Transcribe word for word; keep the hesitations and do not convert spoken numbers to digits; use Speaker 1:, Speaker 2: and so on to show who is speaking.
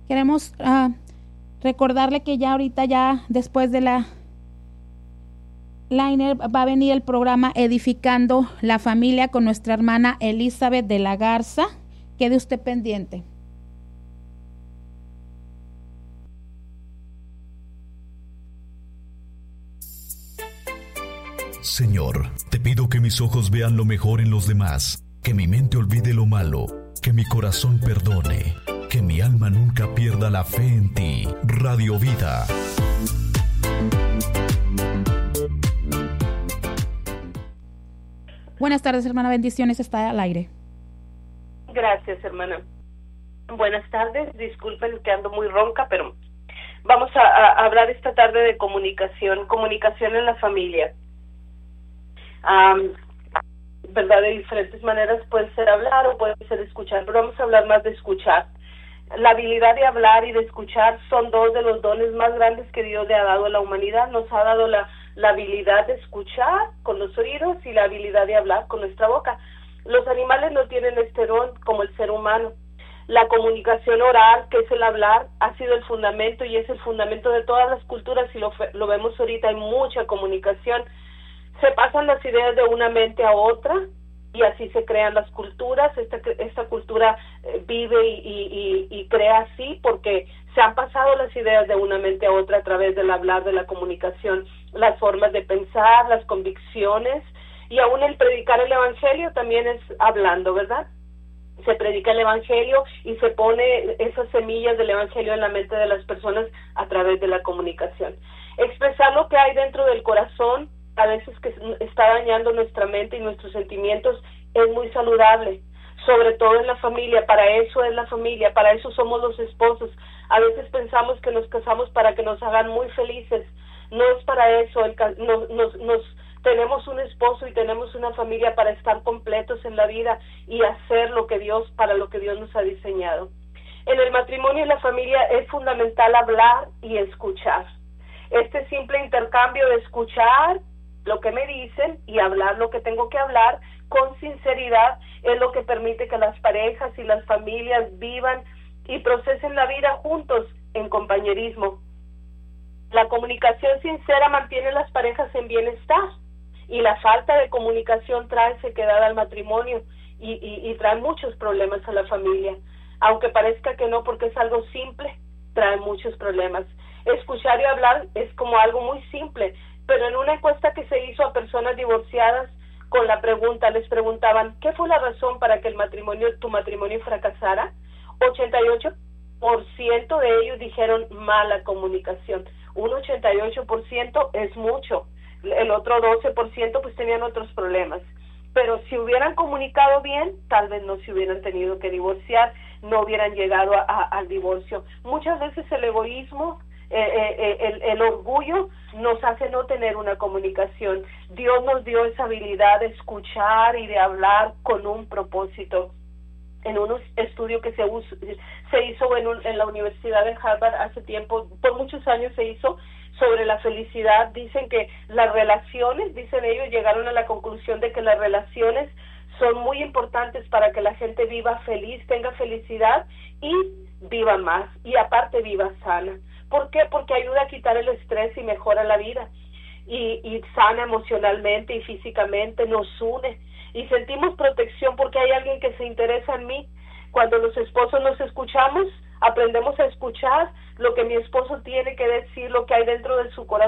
Speaker 1: Queremos uh, recordarle que ya ahorita, ya después de la Liner, va a venir el programa Edificando la Familia con nuestra hermana Elizabeth de la Garza. Quede usted pendiente.
Speaker 2: Señor, te pido que mis ojos vean lo mejor en los demás, que mi mente olvide lo malo, que mi corazón perdone, que mi alma nunca pierda la fe en ti. Radio Vida.
Speaker 1: Buenas tardes, hermana, bendiciones, está al aire.
Speaker 3: Gracias, hermana. Buenas tardes, disculpen que ando muy ronca, pero vamos a, a hablar esta tarde de comunicación, comunicación en la familia. Um, ¿Verdad? De diferentes maneras puede ser hablar o puede ser escuchar, pero vamos a hablar más de escuchar. La habilidad de hablar y de escuchar son dos de los dones más grandes que Dios le ha dado a la humanidad. Nos ha dado la, la habilidad de escuchar con los oídos y la habilidad de hablar con nuestra boca. Los animales no tienen este don como el ser humano. La comunicación oral, que es el hablar, ha sido el fundamento y es el fundamento de todas las culturas, y lo, lo vemos ahorita, hay mucha comunicación. Se pasan las ideas de una mente a otra y así se crean las culturas. Esta, esta cultura eh, vive y, y, y crea así porque se han pasado las ideas de una mente a otra a través del hablar, de la comunicación, las formas de pensar, las convicciones, y aún el predicar el evangelio también es hablando, ¿verdad? Se predica el evangelio y se pone esas semillas del evangelio en la mente de las personas a través de la comunicación. Expresar lo que hay dentro del corazón, a veces que está dañando nuestra mente y nuestros sentimientos, es muy saludable, sobre todo en la familia. Para eso es la familia, para eso somos los esposos. A veces pensamos que nos casamos para que nos hagan muy felices, no es para eso. El, nos, nos, nos tenemos un esposo y tenemos una familia para estar completos en la vida y hacer lo que Dios, para lo que Dios nos ha diseñado. En el matrimonio y la familia es fundamental hablar y escuchar. Este simple intercambio de escuchar lo que me dicen y hablar lo que tengo que hablar con sinceridad es lo que permite que las parejas y las familias vivan y procesen la vida juntos en compañerismo. La comunicación sincera mantiene las parejas en bienestar y la falta de comunicación trae sequedad al matrimonio y, y, y trae muchos problemas a la familia. Aunque parezca que no, porque es algo simple, trae muchos problemas. Escuchar y hablar es como algo muy simple, pero en una encuesta que se hizo a personas divorciadas, con la pregunta, les preguntaban, ¿qué fue la razón para que el matrimonio, tu matrimonio fracasara? ochenta y ocho por ciento de ellos dijeron mala comunicación. Un ochenta y ocho por ciento es mucho. El otro doce por ciento pues tenían otros problemas. Pero si hubieran comunicado bien, tal vez no se hubieran tenido que divorciar, no hubieran llegado a, a, al divorcio. Muchas veces el egoísmo, Eh, eh, el, el orgullo nos hace no tener una comunicación. Dios nos dio esa habilidad de escuchar y de hablar con un propósito. En un estudio que se, uso, se hizo en, un, en la Universidad de Harvard hace tiempo, por muchos años se hizo, sobre la felicidad. Dicen que las relaciones, dicen ellos, llegaron a la conclusión de que las relaciones son muy importantes para que la gente viva feliz, tenga felicidad y viva más, y aparte viva sana. ¿Por qué? Porque ayuda a quitar el estrés y mejora la vida. Y, y sana emocionalmente y físicamente, nos une. Y sentimos protección porque hay alguien que se interesa en mí. Cuando los esposos nos escuchamos, aprendemos a escuchar lo que mi esposo tiene que decir, lo que hay dentro de su corazón.